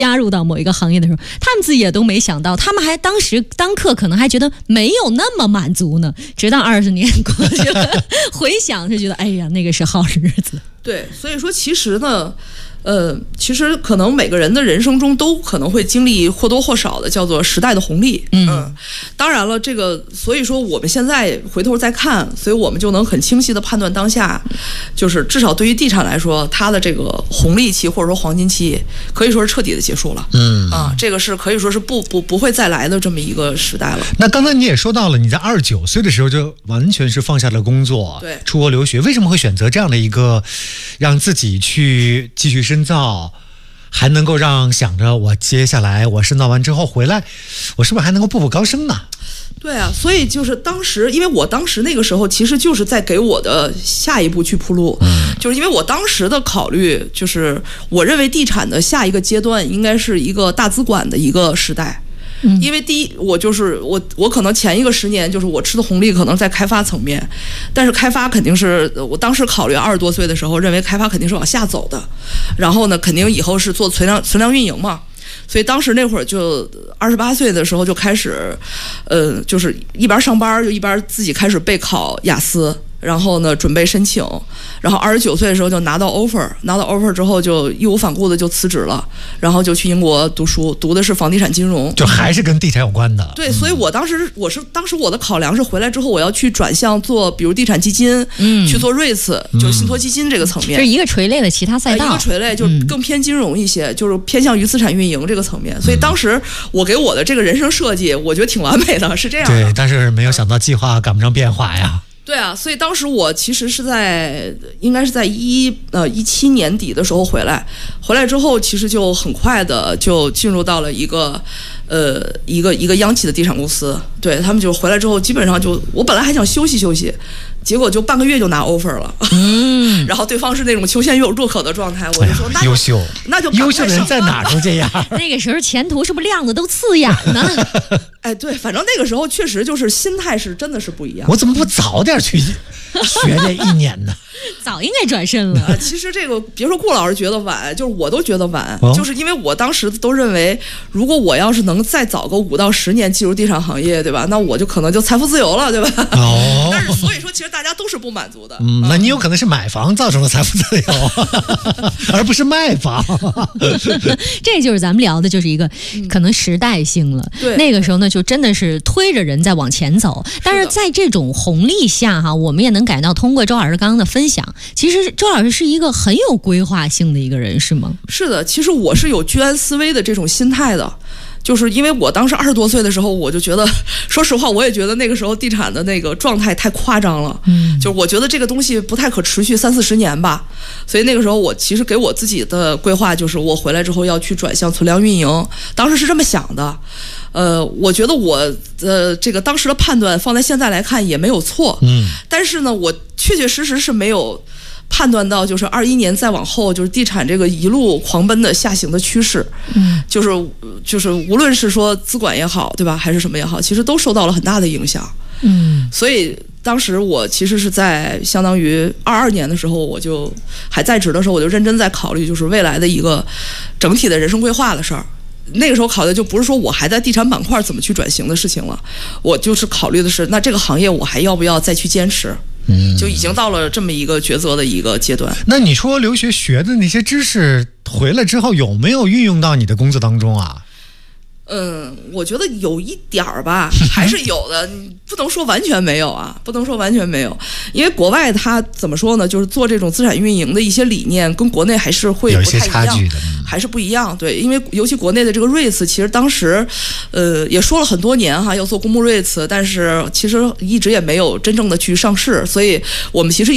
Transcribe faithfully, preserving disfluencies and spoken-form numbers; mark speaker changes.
Speaker 1: 加入到某一个行业的时候，他们自己也都没想到，他们还当时当刻可能还觉得没有那么满足呢。直到二十年过去了，回想就觉得，哎呀，那个是好日子。
Speaker 2: 对，所以说其实呢。呃，其实可能每个人的人生中都可能会经历或多或少的叫做时代的红利。
Speaker 1: 嗯，
Speaker 2: 嗯当然了，这个所以说我们现在回头再看，所以我们就能很清晰的判断当下，就是至少对于地产来说，它的这个红利期或者说黄金期可以说是彻底的结束了。
Speaker 3: 嗯
Speaker 2: 啊，这个是可以说是不不不会再来的这么一个时代了。
Speaker 3: 那刚才你也说到了，你在二十九岁的时候就完全是放下了工作，
Speaker 2: 对，
Speaker 3: 出国留学，为什么会选择这样的一个让自己去继续深造，还能够让想着我接下来我深造完之后回来，我是不是还能够步步高升呢？
Speaker 2: 对啊，所以就是当时，因为我当时那个时候其实就是在给我的下一步去铺路，嗯，就是因为我当时的考虑，就是我认为地产的下一个阶段应该是一个大资管的一个时代。嗯，因为第一，我就是我，我可能前一个十年就是我吃的红利可能在开发层面，但是开发肯定是我当时考虑二十多岁的时候，认为开发肯定是往下走的，然后呢，肯定以后是做存量存量运营嘛，所以当时那会儿就二十八岁的时候就开始，呃，就是一边上班就一边自己开始备考雅思。然后呢，准备申请，然后二十九岁的时候就拿到 offer， 拿到 offer 之后就义无反顾的就辞职了，然后就去英国读书，读的是房地产金融，
Speaker 3: 就还是跟地产有关的。
Speaker 2: 对，所以我当时我是当时我的考量是回来之后我要去转向做，比如地产基金，嗯，去做 REITs，就是信托基金这个层面，
Speaker 1: 这是一个垂类的其他赛道，
Speaker 2: 一个垂类就更偏金融一些，嗯、就是偏向于资产运营这个层面。所以当时我给我的这个人生设计，我觉得挺完美的，是这样的。
Speaker 3: 对，但是没有想到计划赶不上变化呀。
Speaker 2: 对啊，所以当时我其实是在应该是在一呃一七年底的时候回来，回来之后其实就很快的就进入到了一个呃一个一个央企的地产公司，对他们就回来之后基本上就我本来还想休息休息，结果就半个月就拿 offer 了，嗯，然后对方是那种求贤若渴的状态，我就说、哎、那就
Speaker 3: 优秀，
Speaker 2: 那就
Speaker 3: 优秀的人在哪都这样。
Speaker 1: 那个时候前途是不是亮的都刺眼呢？
Speaker 2: 哎，对，反正那个时候确实就是心态是真的是不一样。
Speaker 3: 我怎么不早点去学这一年呢？
Speaker 1: 早应该转身了。
Speaker 2: 呃、其实这个别说顾老师觉得晚，就是我都觉得晚，
Speaker 3: 哦、
Speaker 2: 就是因为我当时都认为，如果我要是能再早个五到十年进入地产行业，对吧？那我就可能就财富自由了，对吧？
Speaker 3: 哦。
Speaker 2: 但是所以说，其实大家都是不满足的。
Speaker 3: 嗯，那你有可能是买房造成了财富自由，而不是卖房。
Speaker 1: 这就是咱们聊的，就是一个可能时代性了。
Speaker 2: 对、嗯，
Speaker 1: 那个时候呢，就真的是推着人在往前走。但是在这种红利下哈，我们也能感到，通过周老师刚刚的分享，其实周老师是一个很有规划性的一个人，是吗？
Speaker 2: 是的，其实我是有居安思危的这种心态的。就是因为我当时二十多岁的时候，我就觉得，说实话，我也觉得那个时候地产的那个状态太夸张了。嗯，就是我觉得这个东西不太可持续三四十年吧。所以那个时候，我其实给我自己的规划就是，我回来之后要去转向存量运营，当时是这么想的。呃，我觉得我的这个当时的判断放在现在来看也没有错。嗯，但是呢，我确确实实是没有判断到就是二一年再往后，就是地产这个一路狂奔的下行的趋势，嗯，就是就是无论是说资管也好，对吧，还是什么也好，其实都受到了很大的影响，嗯，所以当时我其实是在相当于二二年的时候，我就还在职的时候，我就认真在考虑就是未来的一个整体的人生规划的事儿。那个时候考虑就不是说我还在地产板块怎么去转型的事情了，我就是考虑的是那这个行业我还要不要再去坚持。嗯，就已经到了这么一个抉择的一个阶段。
Speaker 3: 那你说留学学的那些知识回来之后有没有运用到你的工作当中啊？
Speaker 2: 嗯，我觉得有一点儿吧，还是有的，你不能说完全没有啊，不能说完全没有，因为国外它怎么说呢，就是做这种资产运营的一些理念跟国内还是会不太一样，还是不一样。对，因为尤其国内的这个 REITs， 其实当时呃也说了很多年哈，要做公募 REITs， 但是其实一直也没有真正的去上市，所以我们其实